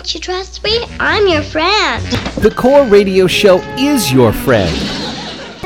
Don't you trust me? I'm your friend. The Core Radio Show is your friend.